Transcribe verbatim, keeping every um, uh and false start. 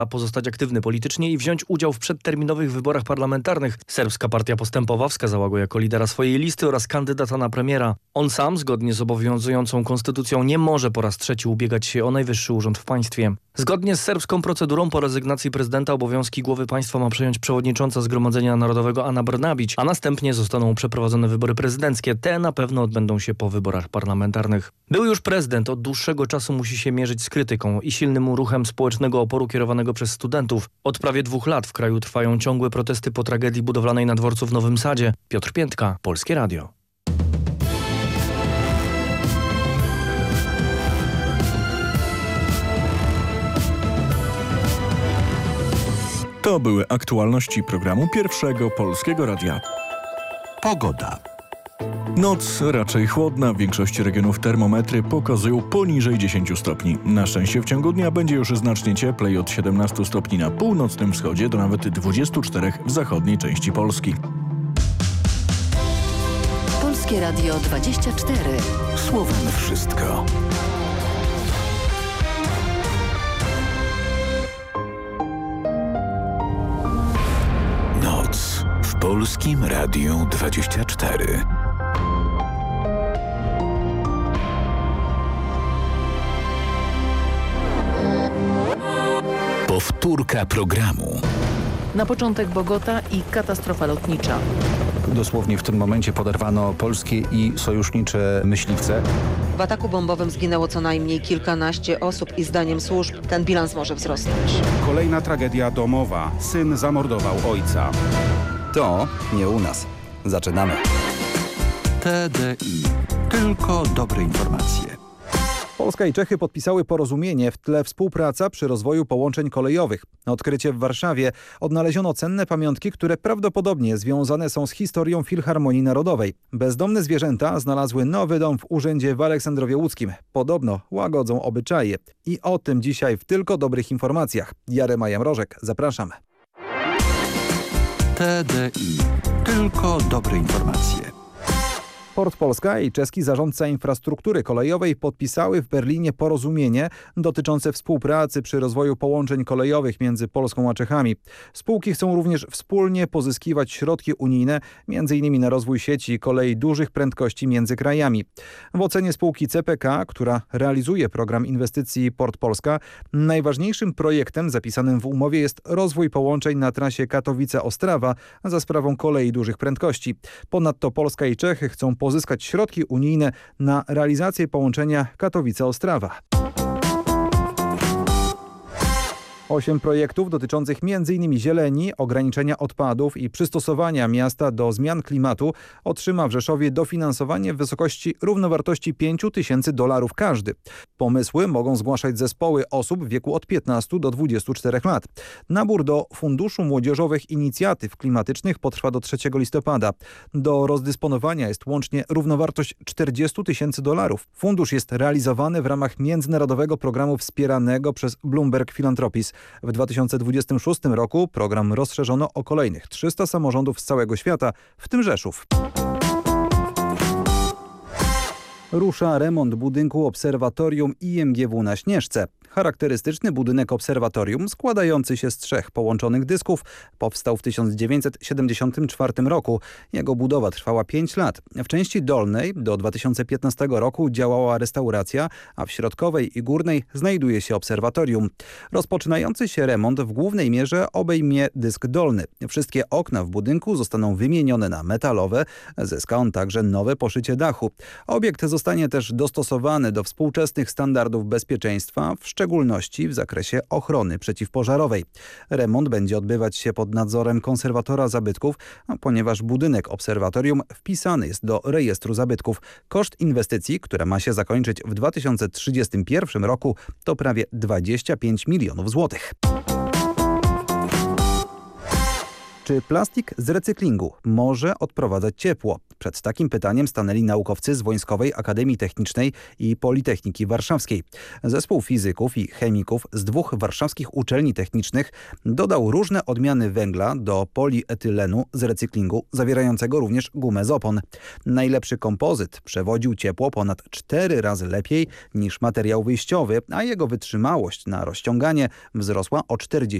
a pozostać aktywny politycznie i wziąć udział w przedterminowych wyborach parlamentarnych. Serbska Partia Postępowa wskazała go jako lidera swojej listy oraz kandydata na premiera. On sam, zgodnie z obowiązującą konstytucją, nie może po raz trzeci ubiegać się o najwyższy urząd w państwie. Zgodnie z serbską procedurą po rezygnacji prezydenta obowiązki głowy państwa ma przejąć przewodnicząca Zgromadzenia Narodowego Ana Brnabić, a następnie zostaną przeprowadzone wybory prezydenckie. Te na pewno odbędą się po wyborach parlamentarnych. Był już prezydent od dłuższego czasu musi się mierzyć z krytyką i silnym ruchem społecznego oporu kierowanego przez studentów. Od prawie dwóch lat w kraju trwają ciągłe protesty po tragedii budowlanej na dworcu w Nowym Sadzie. Piotr Piętka, Polskie Radio. To były aktualności programu Pierwszego Polskiego Radia. Pogoda. Noc raczej chłodna, w większości regionów termometry pokazują poniżej dziesięciu stopni. Na szczęście w ciągu dnia będzie już znacznie cieplej, od siedemnastu stopni na północnym wschodzie do nawet dwudziestu czterech w zachodniej części Polski. Polskie Radio dwadzieścia cztery. Słowem wszystko. Noc w Polskim Radiu dwadzieścia cztery. Powtórka programu. Na początek Bogota i katastrofa lotnicza. Dosłownie w tym momencie poderwano polskie i sojusznicze myśliwce. W ataku bombowym zginęło co najmniej kilkanaście osób i zdaniem służb ten bilans może wzrosnąć. Kolejna tragedia domowa. Syn zamordował ojca. To nie u nas. Zaczynamy. T D I. Tylko dobre informacje. Polska i Czechy podpisały porozumienie, w tle współpraca przy rozwoju połączeń kolejowych. Na odkrycie w Warszawie odnaleziono cenne pamiątki, które prawdopodobnie związane są z historią Filharmonii Narodowej. Bezdomne zwierzęta znalazły nowy dom w urzędzie w Aleksandrowie Łódzkim. Podobno łagodzą obyczaje. I o tym dzisiaj w Tylko dobrych informacjach. Jarema Jamrożek, zapraszam. T D I. Tylko dobre informacje. Port Polska i czeski zarządca infrastruktury kolejowej podpisały w Berlinie porozumienie dotyczące współpracy przy rozwoju połączeń kolejowych między Polską a Czechami. Spółki chcą również wspólnie pozyskiwać środki unijne, między innymi na rozwój sieci kolei dużych prędkości między krajami. W ocenie spółki C P K, która realizuje program inwestycji Port Polska, najważniejszym projektem zapisanym w umowie jest rozwój połączeń na trasie Katowice-Ostrawa za sprawą kolei dużych prędkości. Ponadto Polska i Czechy chcą pozyskać środki unijne na realizację połączenia Katowice-Ostrawa. Osiem projektów dotyczących m in zieleni, ograniczenia odpadów i przystosowania miasta do zmian klimatu otrzyma w Rzeszowie dofinansowanie w wysokości równowartości pięć tysięcy dolarów każdy. Pomysły mogą zgłaszać zespoły osób w wieku od piętnastu do dwudziestu czterech lat. Nabór do Funduszu Młodzieżowych Inicjatyw Klimatycznych potrwa do trzeciego listopada. Do rozdysponowania jest łącznie równowartość czterdziestu tysięcy dolarów. Fundusz jest realizowany w ramach międzynarodowego programu wspieranego przez Bloomberg Philanthropies. W dwa tysiące dwudziestym szóstym roku program rozszerzono o kolejnych trzysta samorządów z całego świata, w tym Rzeszów. Rusza remont budynku Obserwatorium I M G W na Śnieżce. Charakterystyczny budynek obserwatorium, składający się z trzech połączonych dysków, powstał w tysiąc dziewięćset siedemdziesiątym czwartym roku. Jego budowa trwała pięć lat. W części dolnej do dwa tysiące piętnastego roku działała restauracja, a w środkowej i górnej znajduje się obserwatorium. Rozpoczynający się remont w głównej mierze obejmie dysk dolny. Wszystkie okna w budynku zostaną wymienione na metalowe. Zyska on także nowe poszycie dachu. Obiekt zostanie też dostosowany do współczesnych standardów bezpieczeństwa, w szczególności w zakresie ochrony przeciwpożarowej. Remont będzie odbywać się pod nadzorem konserwatora zabytków, ponieważ budynek obserwatorium wpisany jest do rejestru zabytków. Koszt inwestycji, która ma się zakończyć w dwa tysiące trzydziestym pierwszym roku, to prawie dwadzieścia pięć milionów złotych. Czy plastik z recyklingu może odprowadzać ciepło? Przed takim pytaniem stanęli naukowcy z Wojskowej Akademii Technicznej i Politechniki Warszawskiej. Zespół fizyków i chemików z dwóch warszawskich uczelni technicznych dodał różne odmiany węgla do polietylenu z recyklingu, zawierającego również gumę z opon. Najlepszy kompozyt przewodził ciepło ponad cztery razy lepiej niż materiał wyjściowy, a jego wytrzymałość na rozciąganie wzrosła o czterdzieści